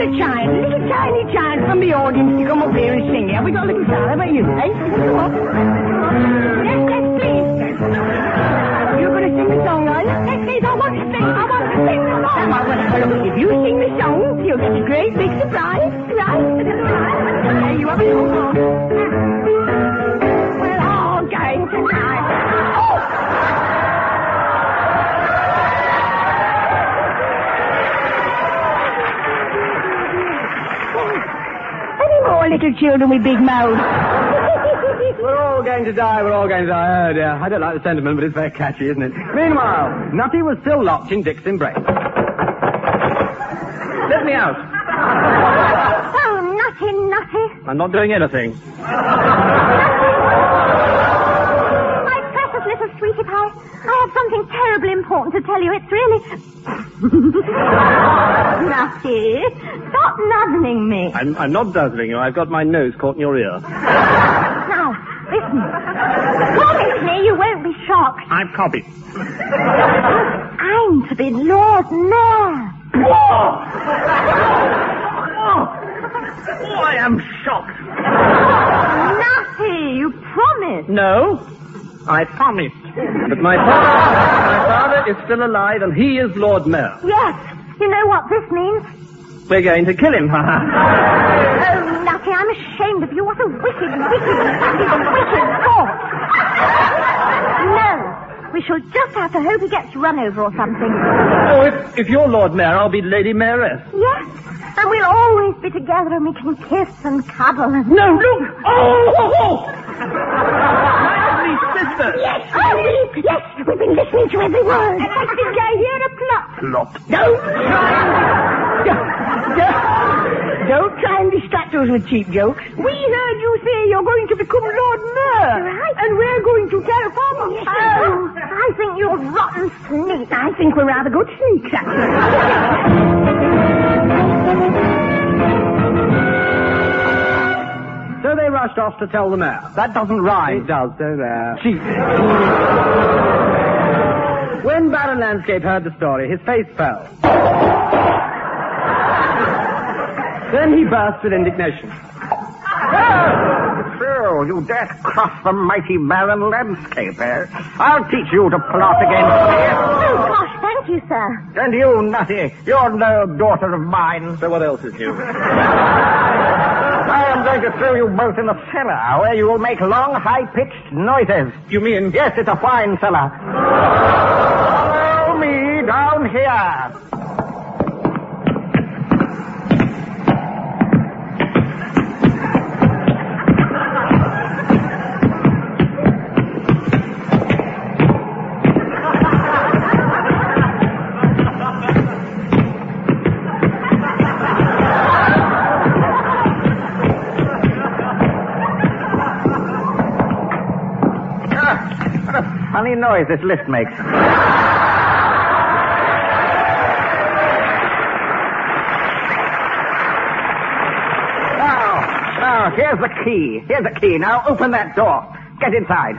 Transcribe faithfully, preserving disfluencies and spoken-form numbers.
little chime, a little tiny chime from the audience to come up here and sing. Have we got a little sound? How about you, eh? Come on. Yes, yes, please. You're going to sing the song, are you? Yes, please, I want to sing. I want to sing the song. Well, well, well, if you sing the song, you'll get a great big surprise, right? There you have a little song. We're all going to die. Oh! More little children with big mouths. We're all going to die, we're all going to die. Oh, dear. I don't like the sentiment, but it's very catchy, isn't it? Meanwhile, Nutty was still locked in Dick's embrace. Let me out. Oh, Nutty, Nutty. I'm not doing anything. My precious little sweetie pie. I have something terribly important to tell you. It's really... Nutty, stop nuzzling me. I'm, I'm not nuzzling you. I've got my nose caught in your ear. Now, listen. Promise me you won't be shocked. I've copied. I'm to be Lord Mayor. Oh! Oh! Oh, I am shocked. Nutty, you promised. No, I promised. But my father, my father is still alive, and he is Lord Mayor. Yes. You know what this means? We're going to kill him. Oh, Nutty, I'm ashamed of you. What a wicked, wicked, wicked, wicked thought. No, we shall just have to hope he gets run over or something. Oh, if, if you're Lord Mayor, I'll be Lady Mayoress. Yes, and we'll always be together and we can kiss and cuddle and... No, look! Oh, oh, oh! My ugly sister! Yes, oh, yes, we've been listening to every word. And I think I hear a plot. Plot? Don't try and... Don't, don't try and distract us with cheap jokes. We heard you say you're going to become Lord Mayor. Right. And we're going to tell Papa. Yes, oh, I think you're rotten sneak. I think we're rather good sneaks, actually. So they rushed off to tell the mayor. That doesn't rhyme. It does, so there. Cheap. When Baron Landscape heard the story, his face fell. Then he burst with indignation. So, you dare cross the mighty Baron Landscape, eh? I'll teach you to plot against me. Oh, gosh, thank you, sir. And you, Nutty, you're no daughter of mine. So what else is new? I am going to throw you both in the cellar, where you will make long, high-pitched noises. You mean? Yes, it's a fine cellar. Follow me down here. Funny noise this lift makes. Now, now, here's the key. Here's the key. Now, open that door. Get inside.